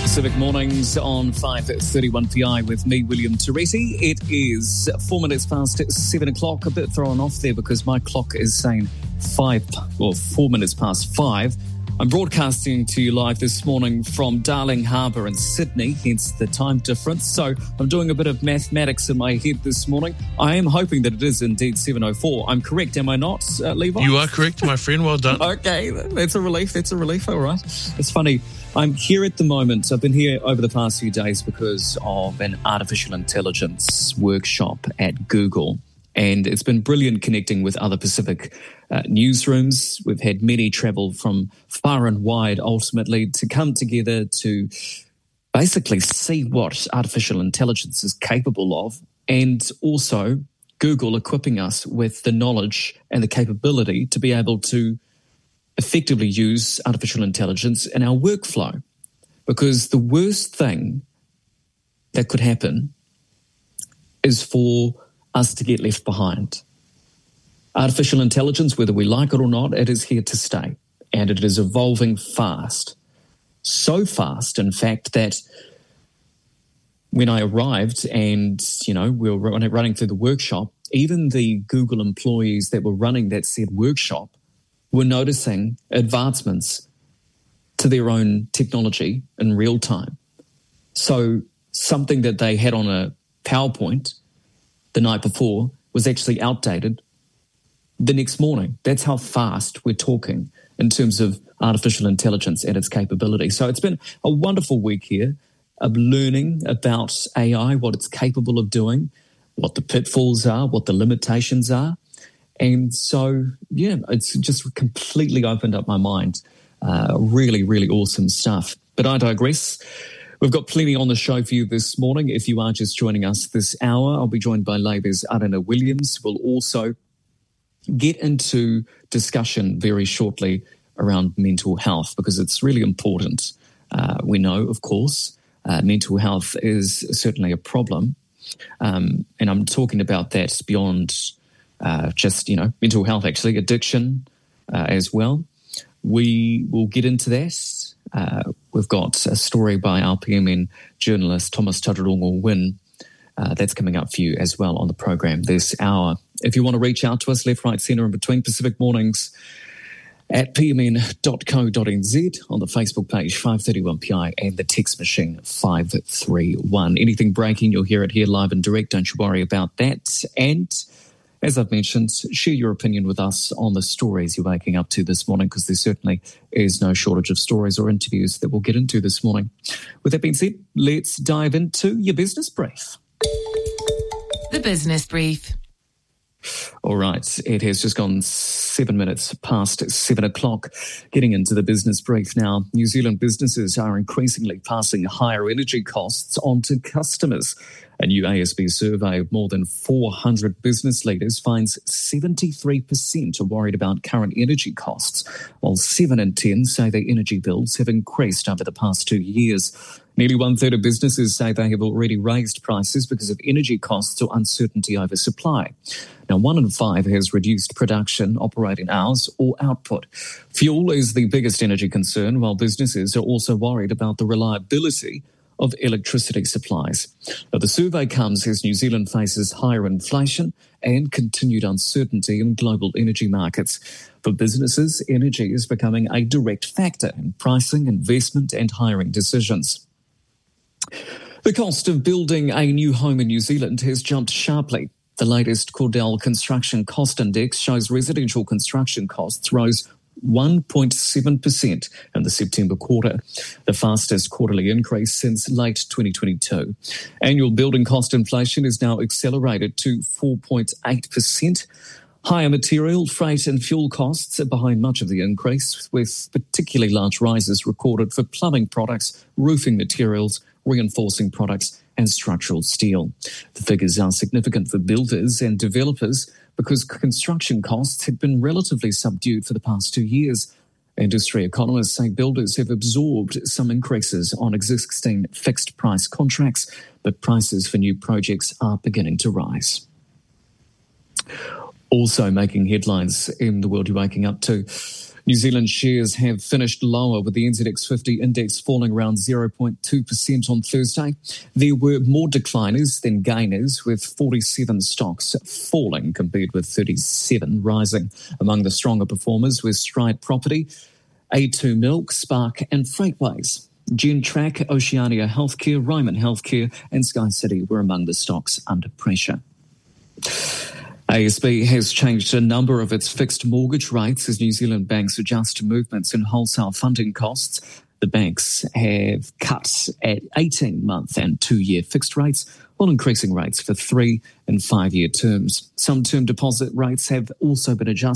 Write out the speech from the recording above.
Pacific Mornings on 5:31 PI with me, William Teresi. It is 4 minutes past 7 o'clock. A bit thrown off there because my clock is saying 4 minutes past 5. I'm broadcasting to you live this morning from Darling Harbour in Sydney, hence the time difference. So I'm doing a bit of mathematics in my head this morning. I am hoping that it is indeed 7:04. I'm correct, am I not, Levi? You are correct, my friend. Well done. Okay, that's a relief. All right. It's funny. I'm here at the moment. I've been here over the past few days because of an artificial intelligence workshop at Google. And it's been brilliant connecting with other Pacific newsrooms. We've had many travel from far and wide, ultimately, to come together to basically see what artificial intelligence is capable of, and also Google equipping us with the knowledge and the capability to be able to effectively use artificial intelligence in our workflow. Because the worst thing that could happen is for us to get left behind. Artificial intelligence, whether we like it or not, it is here to stay, and it is evolving fast. So fast, in fact, that when I arrived and, we were running through the workshop, even the Google employees that were running that said workshop were noticing advancements to their own technology in real time. So something that they had on a PowerPoint the night before was actually outdated the next morning. That's how fast we're talking in terms of artificial intelligence and its capability. So it's been a wonderful week here of learning about AI, what it's capable of doing, what the pitfalls are, what the limitations are. And so, it's just completely opened up my mind. Really, really awesome stuff. But I digress. We've got plenty on the show for you this morning. If you are just joining us this hour, I'll be joined by Labour's Arana Williams. We'll also get into discussion very shortly around mental health because it's really important. We know, of course, mental health is certainly a problem. And I'm talking about that beyond mental health, actually, addiction as well. We will get into that. We've got a story by our PMN journalist, Thomas Tararongo-Wynne, that's coming up for you as well on the program this hour. If you want to reach out to us, left, right, centre and between, Pacific Mornings at pmn.co.nz, on the Facebook page 531PI and the text machine 531. Anything breaking, you'll hear it here live and direct. Don't you worry about that. And as I've mentioned, share your opinion with us on the stories you're waking up to this morning, because there certainly is no shortage of stories or interviews that we'll get into this morning. With that being said, let's dive into your business brief. The Business Brief. All right, it has just gone 7 minutes past 7 o'clock. Getting into the business brief now. New Zealand businesses are increasingly passing higher energy costs on to customers. A new ASB survey of more than 400 business leaders finds 73% are worried about current energy costs, while 7 in 10 say their energy bills have increased over the past 2 years. Nearly 1/3 of businesses say they have already raised prices because of energy costs or uncertainty over supply. Now, 1 in 5 has reduced production, operating hours or output. Fuel is the biggest energy concern, while businesses are also worried about the reliability of electricity supplies. Now, the survey comes as New Zealand faces higher inflation and continued uncertainty in global energy markets. For businesses, energy is becoming a direct factor in pricing, investment and hiring decisions. The cost of building a new home in New Zealand has jumped sharply. The latest Cordell Construction Cost Index shows residential construction costs rose 1.7% in the September quarter, the fastest quarterly increase since late 2022. Annual building cost inflation is now accelerated to 4.8%. Higher material, freight and fuel costs are behind much of the increase, with particularly large rises recorded for plumbing products, roofing materials, reinforcing products and structural steel. The figures are significant for builders and developers because construction costs had been relatively subdued for the past 2 years. Industry economists say builders have absorbed some increases on existing fixed price contracts, but prices for new projects are beginning to rise. Also making headlines in the world you're waking up to, New Zealand shares have finished lower, with the NZX 50 index falling around 0.2% on Thursday. There were more decliners than gainers, with 47 stocks falling compared with 37 rising. Among the stronger performers were Stride Property, A2 Milk, Spark and Freightways. Gentrack, Oceania Healthcare, Ryman Healthcare and Sky City were among the stocks under pressure. ASB has changed a number of its fixed mortgage rates as New Zealand banks adjust to movements in wholesale funding costs. The banks have cut at 18-month and 2-year fixed rates, while increasing rates for 3 and 5-year terms. Some term deposit rates have also been adjusted.